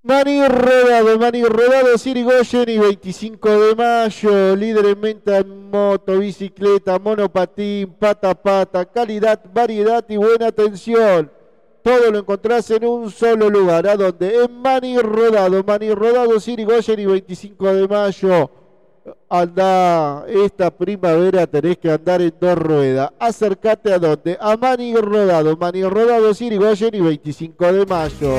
Maní Rodado, Sirigoyen y 25 de mayo, líder en venta en moto, bicicleta, monopatín, pata a pata, calidad, variedad y buena atención. Todo lo encontrás en un solo lugar, ¿a dónde? En Maní Rodado, Sirigoyen y 25 de mayo. Anda, esta primavera tenés que andar en dos ruedas. Acércate a dónde? A Maní Rodado, Sirigoyen y 25 de mayo.